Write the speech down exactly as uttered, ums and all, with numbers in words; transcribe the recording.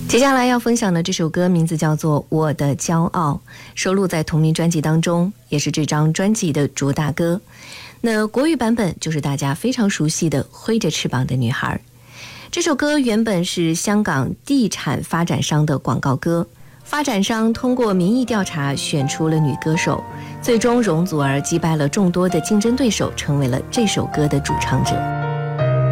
接下来要分享的这首歌名字叫做《我的骄傲》，收录在同名专辑当中，也是这张专辑的主打歌。那国语版本就是大家非常熟悉的《挥着翅膀的女孩》。这首歌原本是香港地产发展商的广告歌，发展商通过民意调查选出了女歌手，最终容祖儿击败了众多的竞争对手，成为了这首歌的主唱者。